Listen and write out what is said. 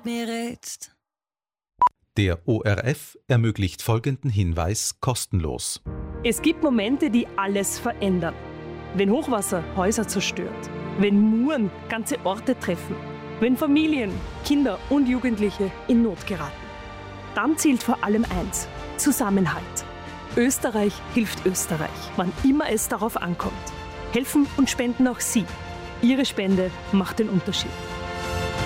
mit mir redst. Der ORF ermöglicht folgenden Hinweis kostenlos. Es gibt Momente, die alles verändern. Wenn Hochwasser Häuser zerstört, wenn Muren ganze Orte treffen, wenn Familien, Kinder und Jugendliche in Not geraten. Dann zählt vor allem eins: Zusammenhalt. Österreich hilft Österreich, wann immer es darauf ankommt. Helfen und spenden auch Sie. Ihre Spende macht den Unterschied.